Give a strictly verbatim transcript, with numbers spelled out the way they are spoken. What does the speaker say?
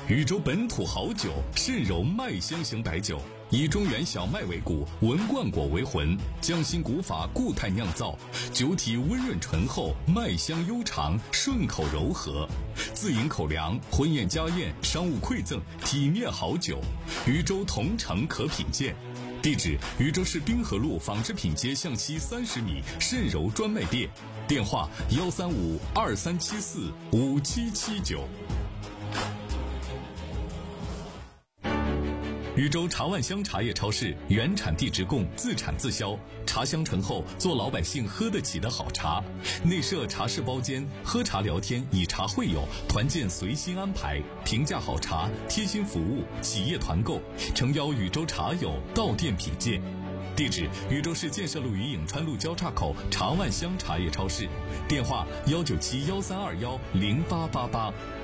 禹州本土好酒，渗柔麦香型白酒，以中原小麦为骨，文冠果为魂，匠心古法固态酿造，酒体温润醇厚，麦香悠长，顺口柔和，自饮口粮，婚宴家宴，商务馈赠，体面好酒。禹州同城可品鉴。地址：禹州市滨河路纺织品街向西三十米渗柔专卖店，电话：幺三五二三七四五七七九。禹州茶万乡茶叶超市原产地直供，自产自销，茶香醇厚，做老百姓喝得起的好茶。内设茶室包间，喝茶聊天，以茶会友，团建随心安排，平价好茶，贴心服务，企业团购，诚邀禹州茶友到店品鉴。地址：禹州市建设路与颍川路交叉口茶万乡茶叶超市，电话：幺九七幺三二幺零八八八。